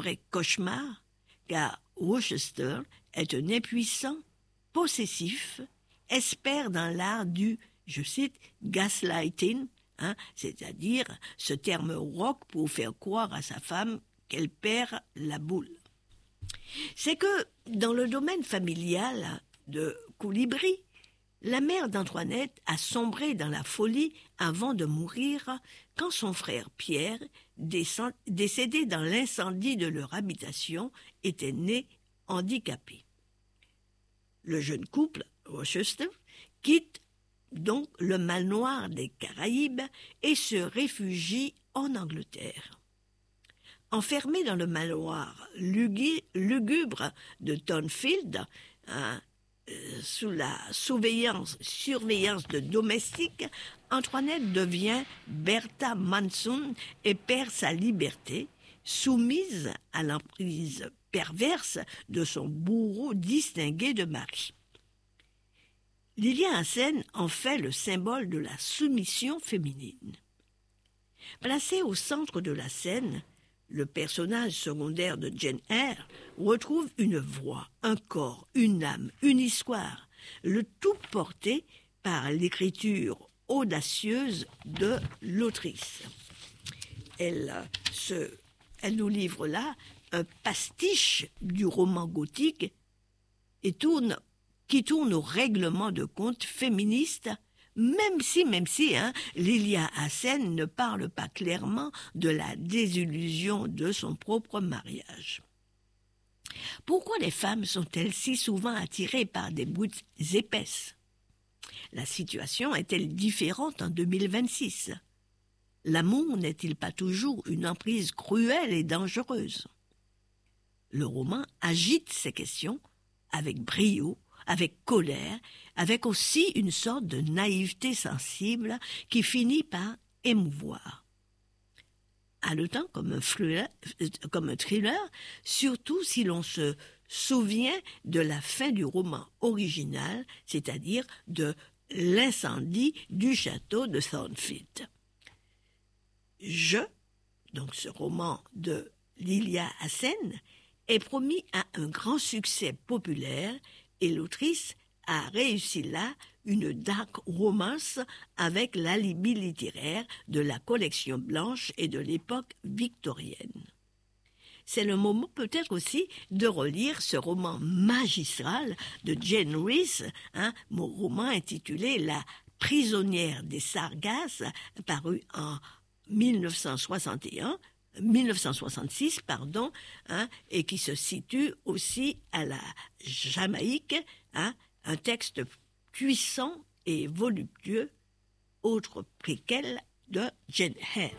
vrai cauchemar, car Rochester est un impuissant, possessif, expert dans l'art du, je cite, gaslighting, c'est-à-dire ce terme rock pour faire croire à sa femme qu'elle perd la boule. C'est que dans le domaine familial de Colibri, la mère d'Antoinette a sombré dans la folie avant de mourir quand son frère Pierre, décédé dans l'incendie de leur habitation, était né handicapé. Le jeune couple, Rochester, quitte donc le manoir des Caraïbes et se réfugie en Angleterre. Enfermé dans le manoir lugubre de Thornfield, sous la surveillance de domestiques, Antoinette devient Bertha Manson et perd sa liberté, soumise à l'emprise perverse de son bourreau distingué de mari. Lilian Hassen en fait le symbole de la soumission féminine. Placé au centre de la scène, le personnage secondaire de Jane Eyre retrouve une voix, un corps, une âme, une histoire, le tout porté par l'écriture audacieuse de l'autrice. Elle nous livre là un pastiche du roman gothique et qui tourne au règlement de compte féministe, même si, Lilian Hassen ne parle pas clairement de la désillusion de son propre mariage. Pourquoi les femmes sont-elles si souvent attirées par des brutes épaisses? La situation est-elle différente en 2026? L'amour n'est-il pas toujours une emprise cruelle et dangereuse? Le roman agite ces questions avec brio, avec colère, avec aussi une sorte de naïveté sensible qui finit par émouvoir. Haletant comme un thriller, surtout si l'on se souvient de la fin du roman original, c'est-à-dire de l'incendie du château de Thornfield. Donc ce roman de Lilian Hassen, est promis à un grand succès populaire et l'autrice a réussi là une dark romance avec l'alibi littéraire de la collection blanche et de l'époque victorienne. C'est le moment peut-être aussi de relire ce roman magistral de Jane Rhys, mon roman intitulé La prisonnière des Sargasses, paru en 1966, et qui se situe aussi à la Jamaïque, un texte puissant et voluptueux, autre préquel de Jane Eyre.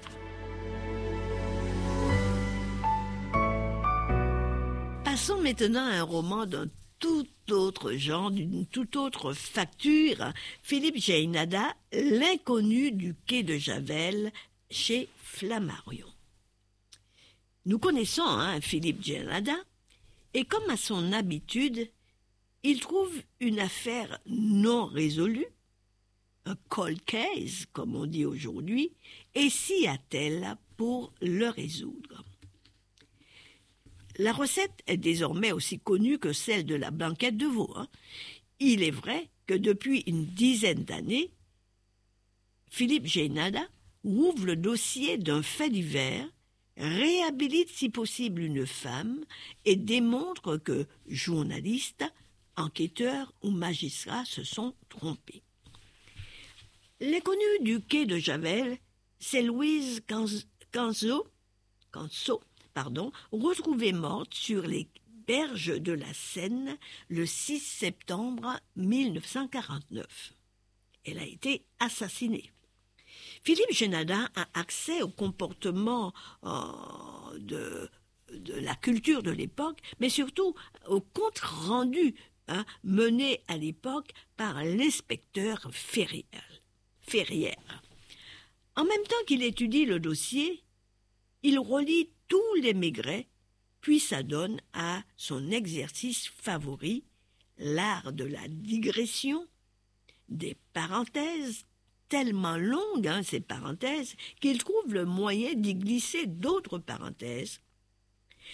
Passons maintenant à un roman d'un tout autre genre, d'une toute autre facture, Philippe Jaénada, L'inconnu du quai de Javel, chez Flammarion. Nous connaissons Philippe Jaénada, et comme à son habitude, il trouve une affaire non résolue, un cold case, comme on dit aujourd'hui, et s'y attelle pour le résoudre. La recette est désormais aussi connue que celle de la blanquette de veau. Il est vrai que depuis une dizaine d'années, Philippe Jaénada ouvre le dossier d'un fait divers, réhabilite si possible une femme et démontre que journalistes, enquêteurs ou magistrats se sont trompés. L'inconnu du quai de Javel, c'est Louise Canso, retrouvée morte sur les berges de la Seine le 6 septembre 1949. Elle a été assassinée. Philippe Jaénada a accès au comportement de la culture de l'époque, mais surtout au compte rendu mené à l'époque par l'inspecteur Ferrière. En même temps qu'il étudie le dossier, il relit tous les Maigret, puis s'adonne à son exercice favori, l'art de la digression, des parenthèses, tellement longues, ces parenthèses, qu'il trouve le moyen d'y glisser d'autres parenthèses,